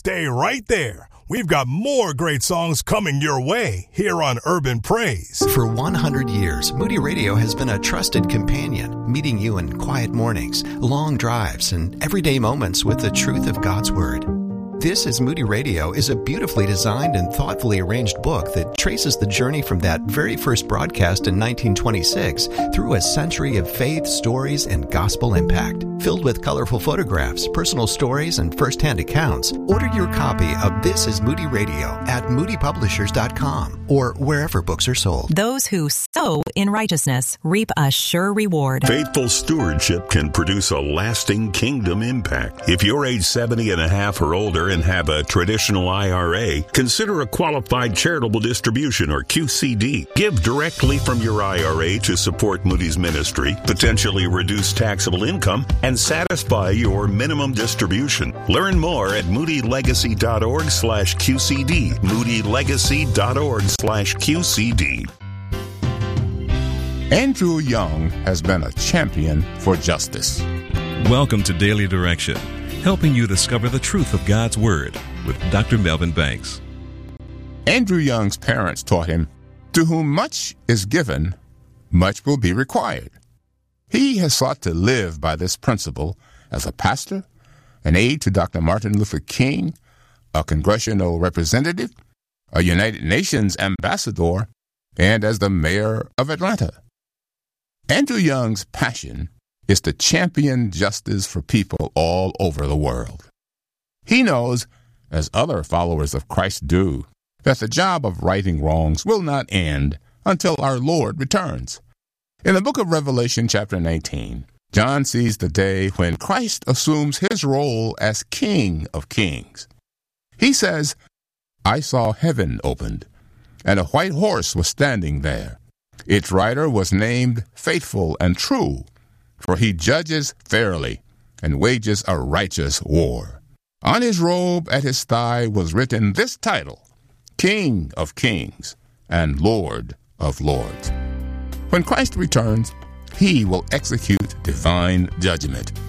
Stay right there. We've got more great songs coming your way here on Urban Praise. For 100 years, Moody Radio has been a trusted companion, meeting you in quiet mornings, long drives, and everyday moments with the truth of God's Word. This is Moody Radio is a beautifully designed and thoughtfully arranged book that traces the journey from that very first broadcast in 1926 through a century of faith, stories, and gospel impact. Filled with colorful photographs, personal stories, and first-hand accounts, order your copy of This is Moody Radio at moodypublishers.com or wherever books are sold. Those who sow in righteousness reap a sure reward. Faithful stewardship can produce a lasting kingdom impact. If you're age 70 and a half or older and have a traditional IRA, consider a qualified charitable distribution or QCD. Give directly from your IRA to support Moody's ministry, potentially reduce taxable income, and satisfy your minimum distribution. Learn more at moodylegacy.org/QCD. moodylegacy.org/QCD. Andrew Young has been a champion for justice. Welcome to Daily Direction, helping you discover the truth of God's Word with Dr. Melvin Banks. Andrew Young's parents taught him, "To whom much is given, much will be required." He has sought to live by this principle as a pastor, an aide to Dr. Martin Luther King, a congressional representative, a United Nations ambassador, and as the mayor of Atlanta. Andrew Young's passion is to champion justice for people all over the world. He knows, as other followers of Christ do, that the job of righting wrongs will not end until our Lord returns. In the book of Revelation, chapter 19, John sees the day when Christ assumes his role as King of Kings. He says, "I saw heaven opened, and a white horse was standing there. Its rider was named Faithful and True, for he judges fairly and wages a righteous war. On his robe at his thigh was written this title, King of Kings and Lord of Lords." When Christ returns, he will execute divine judgment.